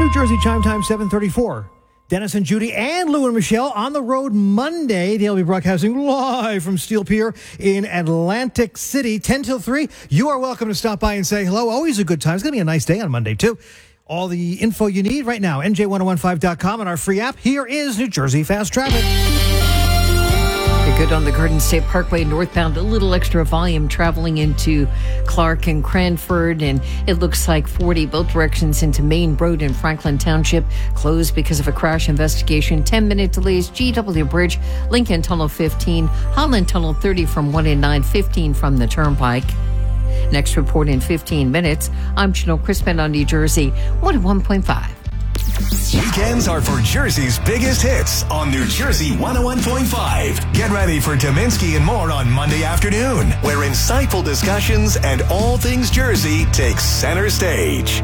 New Jersey Chime Time 7:34. Dennis and Judy and Lou and Michelle on the road Monday. They'll be broadcasting live from Steel Pier in Atlantic City, 10 till 3. You are welcome to stop by and say hello. Always a good time. It's going to be a nice day on Monday, too. All the info you need right now, NJ1015.com and our free app. Here is New Jersey Fast Traffic. You're good on the Garden State Parkway northbound. A little extra volume traveling into Clark and Cranford, and it looks like 40 both directions into Main Road in Franklin Township closed because of a crash investigation. 10-minute delays. GW Bridge, Lincoln Tunnel 15, Holland Tunnel 30 from 1 and 9, 15 from the Turnpike. Next report in 15 minutes. I'm Janelle Crispin on New Jersey 101.5. Weekends are for Jersey's biggest hits on New Jersey 101.5. Get ready for Dominski and more on Monday afternoon, where insightful discussions and all things Jersey take center stage.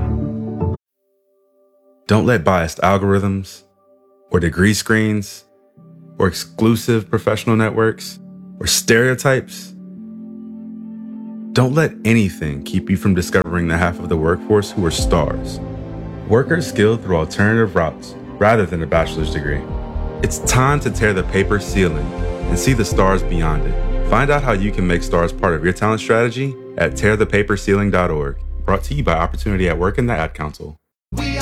Don't let biased algorithms or degree screens or exclusive professional networks or stereotypes. Don't let anything keep you from discovering the half of the workforce who are stars. Workers skilled through alternative routes rather than a bachelor's degree. It's time to tear the paper ceiling and see the stars beyond it. Find out how you can make stars part of your talent strategy at tearthepaperceiling.org. Brought to you by Opportunity at Work and the Ad Council. We